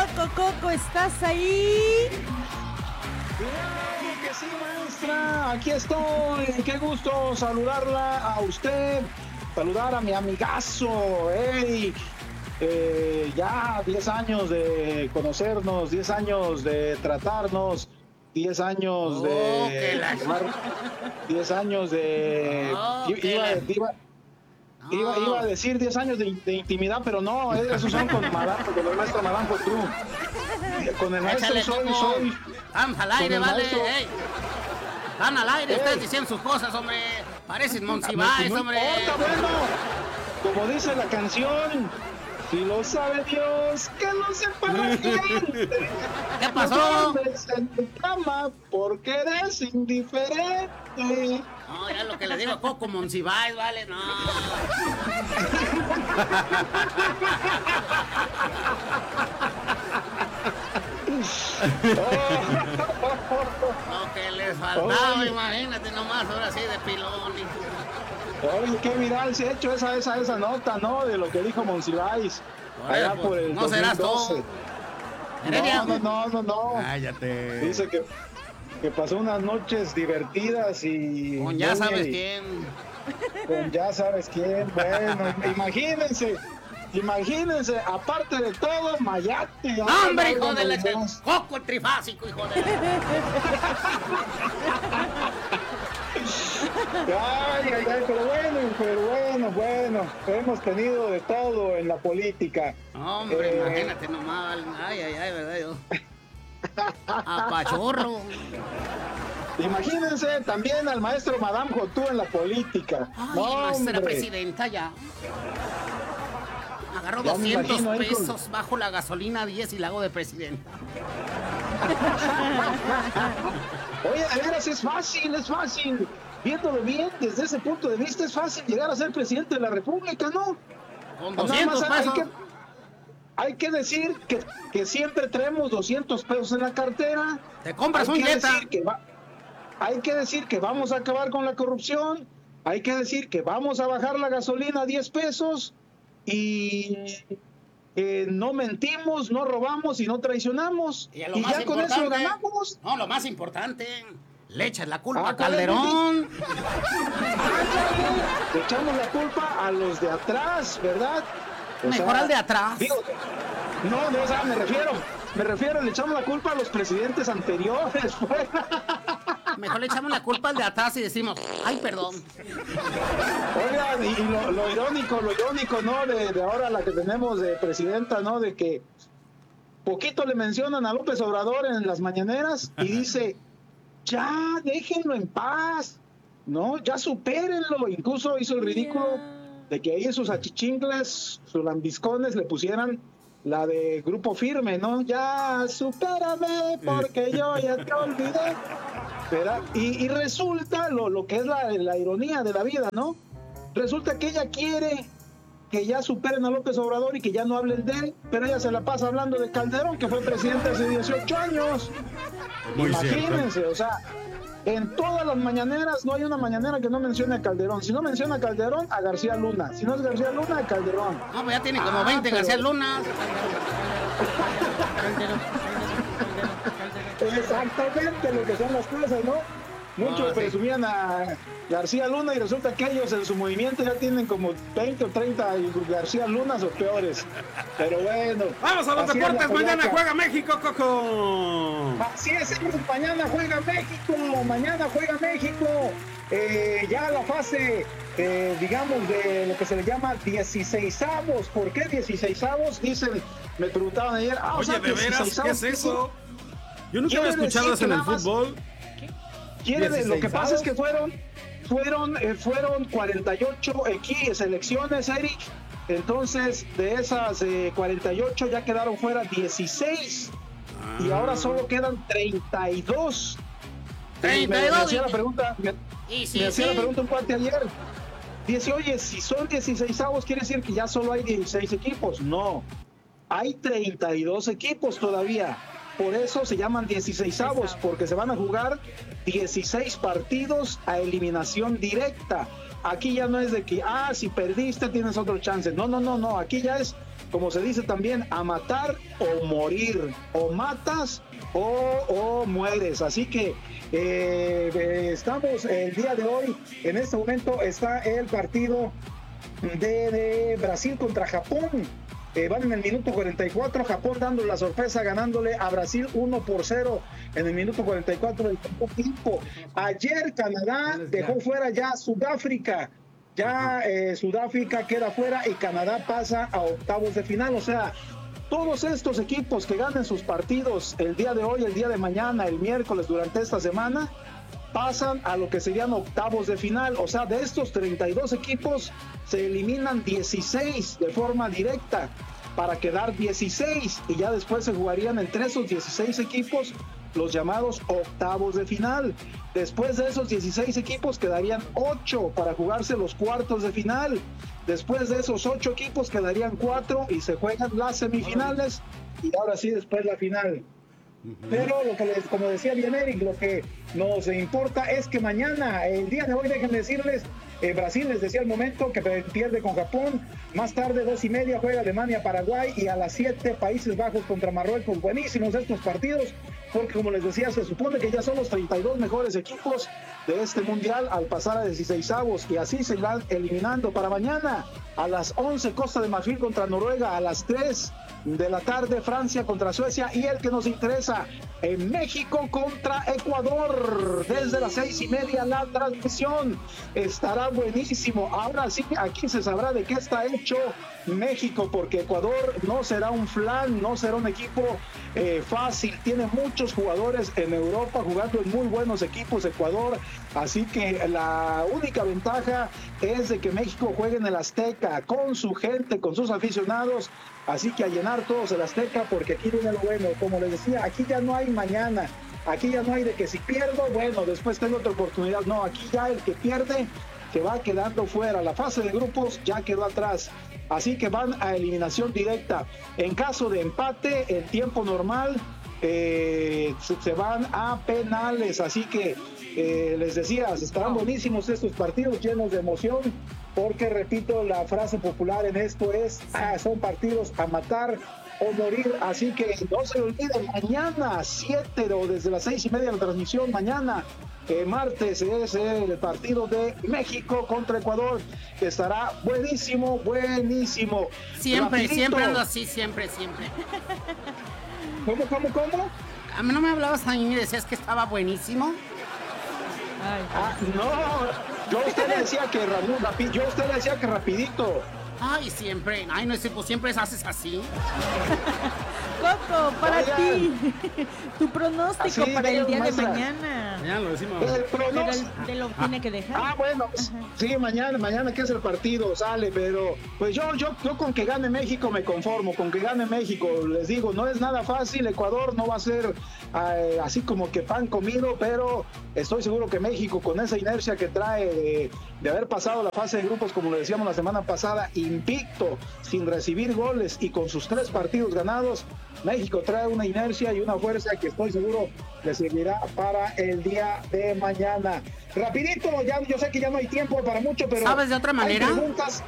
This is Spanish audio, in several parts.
Coco, ¿estás ahí? Claro que sí, maestra. Aquí estoy. Qué gusto saludarla a usted. Saludar a mi amigazo, Eric. Ya 10 años de conocernos, 10 años de tratarnos, 10 años de... 10 años de... Iba a decir 10 años de intimidad, pero no, esos son con el maestro Madame Couture. Con el maestro soy... Vamos al aire, vale. Hey. Van al aire, ustedes diciendo sus cosas, hombre. Parecen Monsiváis, hombre. Importa, bueno, como dice la canción, si lo sabe Dios, que lo sepa la gente. ¿Qué pasó? No en tu cama porque eres indiferente. No, ya lo que le digo a Coco Monsiváis, vale, no. Lo que les faltaba, imagínate nomás, ahora sí de pilón. Oye, qué viral se ha hecho esa nota, ¿no? De lo que dijo Monsiváis. Allá por el no 2012. serás tú. No. Cállate. Dice que pasó unas noches divertidas y... Con ya sabes quién. Con ya sabes quién. Bueno, imagínense, aparte de todo, Mayate. ¡Hombre, hijo de la... Coco el trifásico, hijo de... Ay, pero bueno, hemos tenido de todo en la política. Hombre, imagínate nomás, ay, verdad yo. Apachorro. Imagínense también al maestro Madame Couture en la política. Ay, maestra presidenta ya. Agarró 200 pesos bajo la gasolina 10 y la hago de presidenta. Oye, de veras es fácil. Viéndolo bien, desde ese punto de vista, es fácil llegar a ser presidente de la República, ¿no? Con 200 pesos. Hay que decir que siempre traemos 200 pesos en la cartera. Te compras un Jetta. Hay que decir que vamos a acabar con la corrupción. Hay que decir que vamos a bajar la gasolina a 10 pesos. Y no mentimos, no robamos y no traicionamos. Y ya con eso ganamos. No, lo más importante, le echas la culpa a Calderón. Le echamos la culpa a los de atrás, ¿verdad? Mejor al de atrás. Digo, o sea, me refiero, le echamos la culpa a los presidentes anteriores. Mejor le echamos la culpa al de atrás y decimos, ay, perdón. Oigan, y lo irónico, ¿no? De ahora la que tenemos de presidenta, ¿no? De que poquito le mencionan a López Obrador en las mañaneras y dice, ya, déjenlo en paz, ¿no? Ya supérenlo. Incluso hizo el ridículo de que ahí en sus achichincles, sus lambiscones le pusieran la de Grupo Firme, ¿no? Ya, supérame porque yo ya te olvidé. ¿Verdad? Y resulta lo que es la ironía de la vida, ¿no? Resulta que ella quiere que ya superen a López Obrador y que ya no hablen de él, pero ella se la pasa hablando de Calderón, que fue presidente hace 18 años. Muy Imagínense, cierto. O sea, en todas las mañaneras no hay una mañanera que no mencione a Calderón. Si no menciona a Calderón, a García Luna. Si no es García Luna, a Calderón. No, pues ya tiene como 20 García Lunas. Exactamente lo que son las cosas, ¿no? Muchos presumían a García Luna y resulta que ellos en su movimiento ya tienen como 20 o 30 García Lunas o peores. Pero bueno. Vamos a los deportes, mañana juega México, Coco. Así es, mañana juega México. Ya la fase, digamos, de lo que se le llama 16avos. ¿Por qué 16avos? Dicen, me preguntaban ayer. Oye, ¿de veras? ¿Qué es eso? Yo nunca había escuchado eso en el fútbol. Lo que pasa es que fueron 48 selecciones, Eric. Entonces, de esas 48 ya quedaron fuera 16. Y ahora solo quedan 32. 32. Me hacía la pregunta, un cuate ayer. Dice, oye, si son 16avos, quiere decir que ya solo hay 16 equipos. No, hay 32 equipos todavía. Por eso se llaman 16avos, porque se van a jugar 16 partidos a eliminación directa. aquí ya no es de que, si perdiste tienes otro chance. No, aquí ya es, como se dice también, a matar o morir, o matas o mueres. Así que estamos el día de hoy, en este momento está el partido de Brasil contra Japón. Van en el minuto 44, Japón dando la sorpresa, ganándole a Brasil 1-0 en el minuto 44 del tiempo. Ayer Canadá dejó fuera ya Sudáfrica. Sudáfrica queda fuera y Canadá pasa a octavos de final. O sea, todos estos equipos que ganen sus partidos el día de hoy, el día de mañana, el miércoles, durante esta semana, pasan a lo que serían octavos de final. O sea, de estos 32 equipos se eliminan 16 de forma directa para quedar 16, y ya después se jugarían entre esos 16 equipos los llamados octavos de final. Después de esos 16 equipos quedarían 8 para jugarse los cuartos de final. Después de esos 8 equipos quedarían 4 y se juegan las semifinales, y ahora sí después la final. Pero lo que como decía bien Eric, lo que nos importa es que mañana, el día de hoy, déjenme decirles, Brasil, les decía al momento, que pierde con Japón. Más tarde, 2:30, juega Alemania-Paraguay, y a las 7 Países Bajos contra Marruecos. Buenísimos estos partidos, porque como les decía, se supone que ya son los 32 mejores equipos de este mundial al pasar a 16avos, y así se van eliminando. Para mañana, a las 11, Costa de Marfil contra Noruega, a las 3 de la tarde, Francia contra Suecia, y el que nos interesa, en México contra Ecuador, desde las 6:30 la transmisión. Estará buenísimo. Ahora sí, aquí se sabrá de qué está hecho México, porque Ecuador no será un flan, no será un equipo fácil. Tiene muchos jugadores en Europa jugando en muy buenos equipos Ecuador, así que la única ventaja es de que México juegue en el Azteca, con su gente, con sus aficionados. Así que a llenar todos el Azteca, porque aquí viene lo bueno. Como les decía, aquí ya no hay mañana, aquí ya no hay de que si pierdo, bueno, después tengo otra oportunidad. No, aquí ya el que pierde que va quedando fuera. La fase de grupos ya quedó atrás, así que van a eliminación directa. En caso de empate, en tiempo normal, se van a penales. Así que les decía, estarán buenísimos estos partidos, llenos de emoción, porque repito, la frase popular en esto es, son partidos a matar o morir. Así que no se olviden, mañana 7 o desde las 6:30 la transmisión. Mañana martes es el partido de México contra Ecuador, que estará buenísimo. Siempre, Rapidito. siempre ando así, siempre. ¿Cómo? A mí no me hablabas a mí y me decías que estaba buenísimo. No, yo a usted le decía que rapidito. Ay, siempre. Ay, no sé, pues siempre haces así. Coco, para ti, tu pronóstico Así, para el día maestra. de mañana. Ya lo decimos. El Pero pronóstico. él lo tiene que dejar. Bueno, sí, mañana que es el partido, sale, pero pues yo con que gane México me conformo, con que gane México. Les digo, no es nada fácil, Ecuador no va a ser así como que pan comido, pero estoy seguro que México, con esa inercia que trae de haber pasado la fase de grupos, como le decíamos la semana pasada, invicto, sin recibir goles y con sus 3 partidos ganados, México trae una inercia y una fuerza que estoy seguro le seguirá para el día de mañana. Rapidito, ya yo sé que ya no hay tiempo para mucho, pero ¿sabes de otra manera? hay preguntas.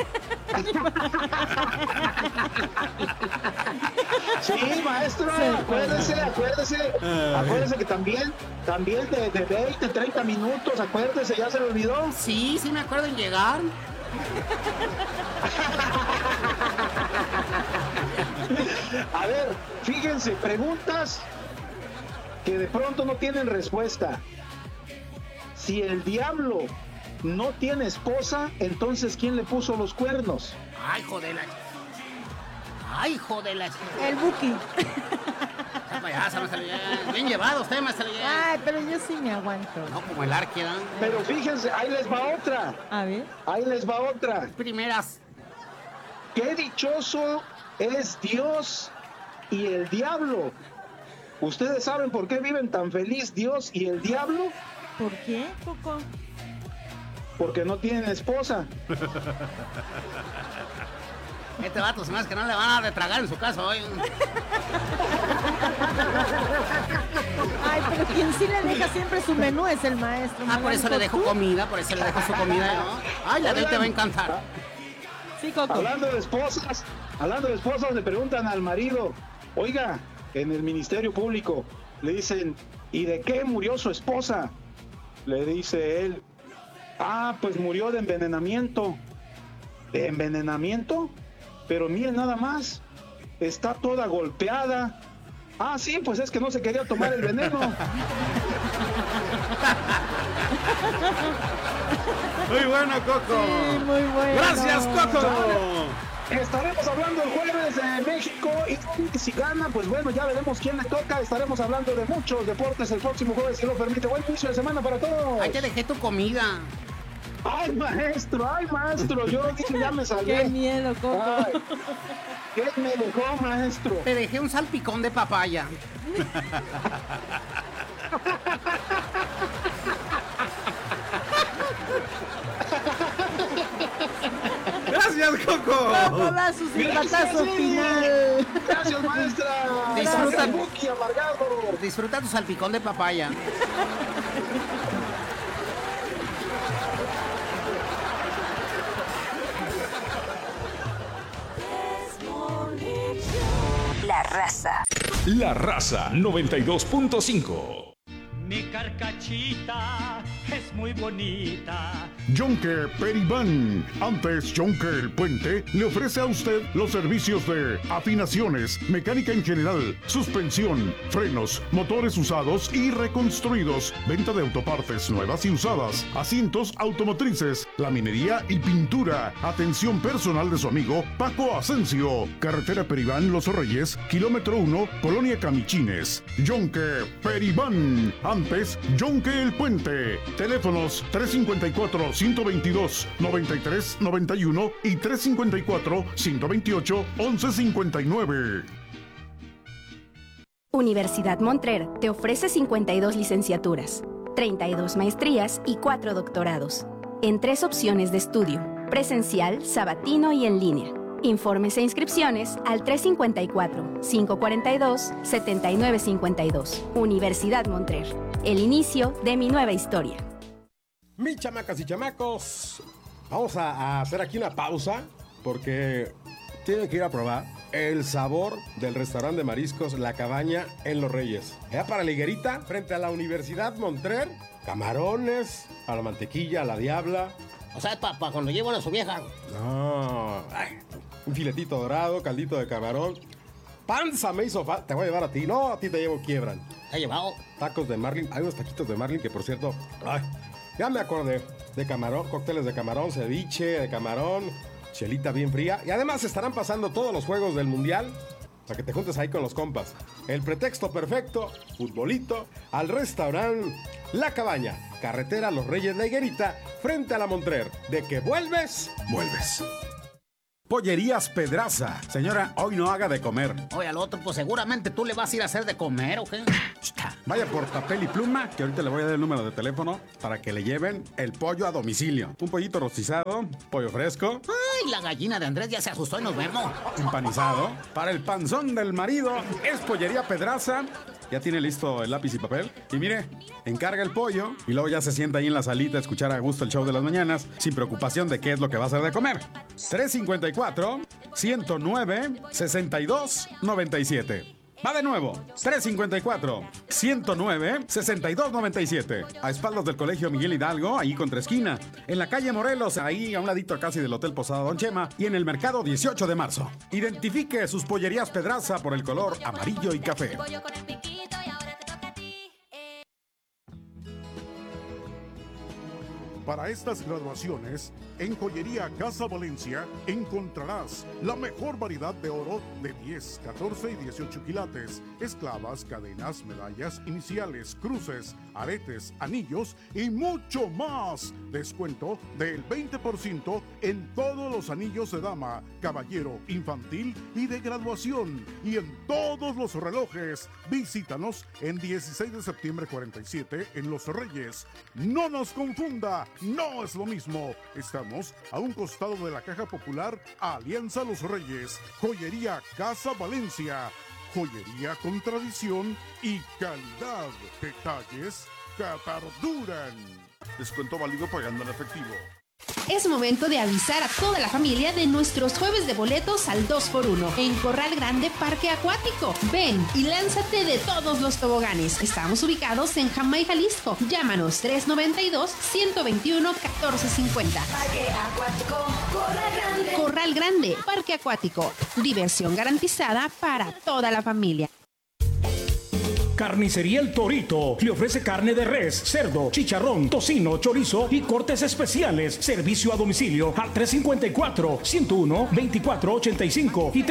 Sí, maestro, acuérdese que también de 20, 30 minutos, acuérdese, ya se le olvidó. Sí, me acuerdo en llegar. A ver, fíjense, preguntas que de pronto no tienen respuesta. Si el diablo no tiene esposa, entonces ¿quién le puso los cuernos? Ay, joder. El Buki. Ya se me salió bien llevado usted, maestro. Ay, pero yo sí me aguanto. No, como el Arqueda. Pero fíjense, ahí les va otra. A ver. Primeras. Qué dichoso es Dios y el diablo. ¿Ustedes saben por qué viven tan feliz Dios y el diablo? ¿Por qué, Coco? Porque no tienen esposa. Este vato se me hace que no le van a dar de tragar en su casa hoy. Ay, pero quien sí le deja siempre su menú es el maestro. Ah, por eso le dejo comida, por eso le dejo su comida, ¿no? Ay, la de él te va a encantar. Sí, Coco. Hablando de esposas, le preguntan al marido, oiga, en el Ministerio Público, le dicen, ¿y de qué murió su esposa? Le dice él, pues murió de envenenamiento. ¿De envenenamiento? Pero miren nada más, está toda golpeada. Sí, pues es que no se quería tomar el veneno. Muy bueno, Coco. Sí, muy bueno. Gracias, Coco. Estaremos hablando el jueves de México y si gana, pues bueno, ya veremos quién le toca. Estaremos hablando de muchos deportes el próximo jueves, si lo permite. Buen inicio de semana para todos. Ahí te dejé tu comida. Ay, maestro, yo dije, ya me salí. Qué miedo, Coco. Ay, ¿qué me dejó, maestro? Te dejé un salpicón de papaya. Gracias, Coco. Coco da su silbatazo final. Gracias, maestra. Disfruta. Gracias, Buki, amargado. Disfruta tu salpicón de papaya. La Raza. La Raza 92.5. Mi carcachita es muy bonita. Yonke Peribán, antes Yonke el Puente, le ofrece a usted los servicios de afinaciones, mecánica en general, suspensión, frenos, motores usados y reconstruidos, venta de autopartes nuevas y usadas, asientos automotrices, laminería y pintura. Atención personal de su amigo Paco Asensio. Carretera Peribán Los Reyes, kilómetro 1, Colonia Camichines. Yonke Peribán, antes Yonke el Puente. Teléfonos 354-122-9391 y 354-128-1159. Universidad Montrer te ofrece 52 licenciaturas, 32 maestrías y 4 doctorados, en 3 opciones de estudio, presencial, sabatino y en línea. Informes e inscripciones al 354-542-7952. Universidad Montrer, el inicio de mi nueva historia. Mis chamacas y chamacos, vamos a hacer aquí una pausa porque tienen que ir a probar el sabor del restaurante de mariscos La Cabaña en Los Reyes. Allá para la Higuerita, frente a la Universidad Montrer, camarones, a la mantequilla, a la diabla. O sea, para cuando llevo a su vieja. No, un filetito dorado, caldito de camarón. Panza me hizo falta. Te voy a llevar a ti. No, a ti te llevo quiebran. ¿Te ha llevado? Tacos de marlin. Hay unos taquitos de marlin que, por cierto, ya me acordé. De camarón, cócteles de camarón, ceviche de camarón, chelita bien fría. Y además estarán pasando todos los juegos del mundial para que te juntes ahí con los compas. El pretexto perfecto, futbolito, al restaurante La Cabaña, carretera Los Reyes de Higuerita, frente a la Montrer. De que vuelves, vuelves. Pollerías Pedraza. Señora, hoy no haga de comer. Oye, al otro, pues seguramente tú le vas a ir a hacer de comer, ¿o qué? Vaya por papel y pluma, que ahorita le voy a dar el número de teléfono para que le lleven el pollo a domicilio. Un pollito rostizado, pollo fresco. Ay, la gallina de Andrés ya se asustó y nos vemos. Empanizado. Para el panzón del marido, es Pollería Pedraza. Ya tiene listo el lápiz y papel. Y mire, encarga el pollo y luego ya se sienta ahí en la salita a escuchar a gusto el show de las mañanas, sin preocupación de qué es lo que va a hacer de comer. 354-109-6297. Va de nuevo, 354-109-6297. A espaldas del Colegio Miguel Hidalgo, ahí contra esquina. En la calle Morelos, ahí a un ladito casi del Hotel Posada Don Chema. Y en el mercado 18 de marzo. Identifique sus pollerías Pedraza por el color amarillo y café. Para estas graduaciones, en Joyería Casa Valencia encontrarás la mejor variedad de oro de 10, 14 y 18 quilates, esclavas, cadenas, medallas, iniciales, cruces, aretes, anillos y mucho más. Descuento del 20% en todos los anillos de dama, caballero, infantil y de graduación. Y en todos los relojes. Visítanos en 16 de septiembre 47 en Los Reyes. No nos confunda, no es lo mismo. Estamos ubicamos a un costado de la Caja Popular Alianza Los Reyes. Joyería Casa Valencia. Joyería con tradición y calidad. Detalles que perduran. Descuento válido pagando en efectivo. Es momento de avisar a toda la familia de nuestros jueves de boletos al 2x1 en Corral Grande Parque Acuático. Ven y lánzate de todos los toboganes. Estamos ubicados en Jamay, Jalisco. Llámanos 392-121-1450. Parque Acuático, Corral Grande. Corral Grande Parque Acuático. Diversión garantizada para toda la familia. Carnicería El Torito le ofrece carne de res, cerdo, chicharrón, tocino, chorizo y cortes especiales. Servicio a domicilio al 354-101-2485 y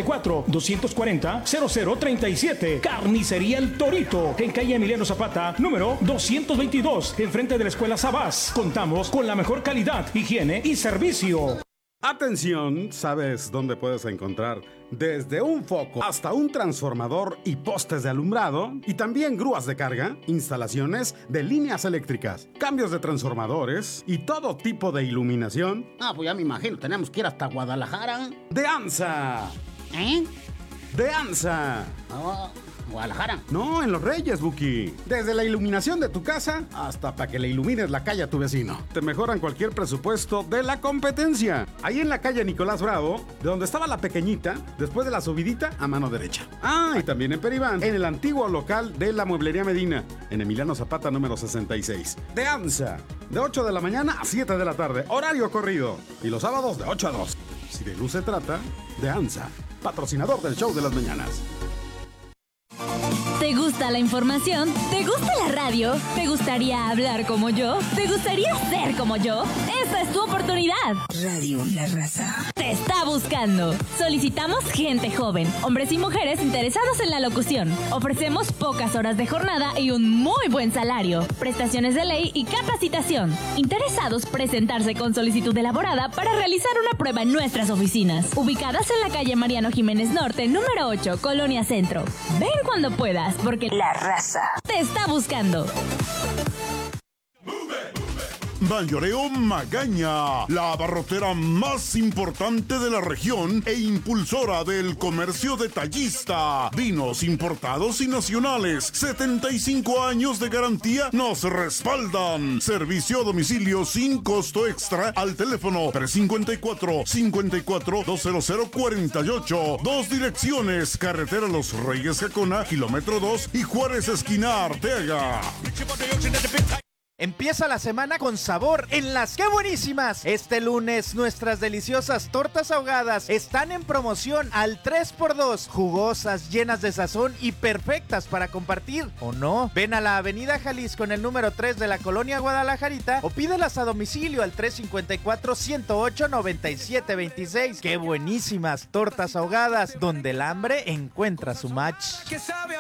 354-240-0037. Carnicería El Torito en calle Emiliano Zapata, número 222, enfrente de la Escuela Sabás. Contamos con la mejor calidad, higiene y servicio. Atención, ¿sabes dónde puedes encontrar desde un foco hasta un transformador y postes de alumbrado? Y también grúas de carga, instalaciones de líneas eléctricas, cambios de transformadores y todo tipo de iluminación. Pues ya me imagino, tenemos que ir hasta Guadalajara. ¡De ANSA! ¿Eh? ¡De ANSA! Guadalajara. No, en Los Reyes, Buki. Desde la iluminación de tu casa hasta para que le ilumines la calle a tu vecino. Te mejoran cualquier presupuesto de la competencia. Ahí en la calle Nicolás Bravo, de donde estaba la pequeñita, después de la subidita a mano derecha. Y también en Peribán, en el antiguo local de la Mueblería Medina, en Emiliano Zapata número 66. De ANSA, de 8 de la mañana a 7 de la tarde, horario corrido. Y los sábados de 8 a 2. Si de luz se trata, de ANSA, patrocinador del show de las mañanas. ¿Te gusta la información? ¿Te gusta la radio? ¿Te gustaría hablar como yo? ¿Te gustaría ser como yo? ¡Esta es tu oportunidad! Radio La Raza te está buscando. Solicitamos gente joven, hombres y mujeres interesados en la locución. Ofrecemos pocas horas de jornada y un muy buen salario, prestaciones de ley y capacitación. Interesados presentarse con solicitud elaborada para realizar una prueba en nuestras oficinas, ubicadas en la calle Mariano Jiménez Norte, número 8, Colonia Centro. Ven cuando puedas, porque La Raza te está buscando. Mayoreo Magaña, la abarrotera más importante de la región e impulsora del comercio detallista. Vinos importados y nacionales, 75 años de garantía nos respaldan. Servicio a domicilio sin costo extra al teléfono 354-54-20048. Dos direcciones, carretera Los Reyes Jacona, kilómetro 2 y Juárez esquina Arteaga. Empieza la semana con sabor en las ¡Qué buenísimas! Este lunes nuestras deliciosas tortas ahogadas están en promoción al 3x2. Jugosas, llenas de sazón y perfectas para compartir, ¿o no? Ven a la avenida Jalisco en el número 3 de la colonia Guadalajarita o pídelas a domicilio al 354-108-9726. ¡Qué buenísimas! Tortas ahogadas, donde el hambre encuentra su match.